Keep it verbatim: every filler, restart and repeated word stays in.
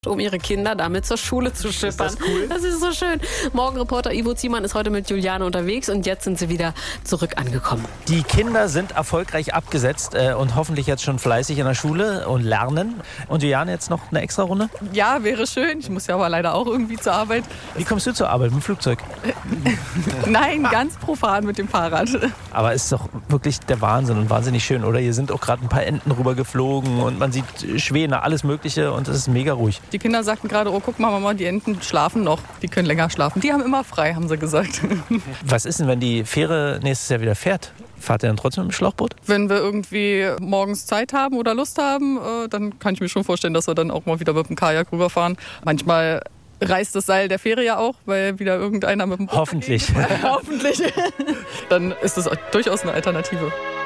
um ihre Kinder damit zur Schule zu schippern. Ist das cool? Das ist so schön. Morgenreporter Ivo Ziemann ist heute mit Juliane unterwegs und jetzt sind sie wieder zurück angekommen. Die Kinder sind erfolgreich abgesetzt äh, und hoffentlich jetzt schon fleißig in der Schule und lernen. Und Juliane, jetzt noch eine extra Runde? Ja, wäre schön. Ich muss ja aber leider auch irgendwie zur Arbeit. Wie kommst du zur Arbeit? Mit dem Flugzeug? Nein, ganz profan mit dem Fahrrad. Aber es ist doch wirklich der Wahnsinn und wahnsinnig schön, oder? Hier sind auch gerade ein paar Enten rüber geflogen und man sieht Schwäne, alles Mögliche und es ist mega ruhig. Die Kinder sagten gerade, oh, guck mal, Mama, die Enten schlafen noch. Die können länger schlafen. Die haben immer frei, haben sie gesagt. Was ist denn, wenn die Fähre nächstes Jahr wieder fährt? Fahrt ihr dann trotzdem mit dem Schlauchboot? Wenn wir irgendwie morgens Zeit haben oder Lust haben, dann kann ich mir schon vorstellen, dass wir dann auch mal wieder mit dem Kajak rüberfahren. Manchmal reißt das Seil der Fähre ja auch, weil wieder irgendeiner mit dem Boot Hoffentlich. Hoffentlich. Dann ist das durchaus eine Alternative.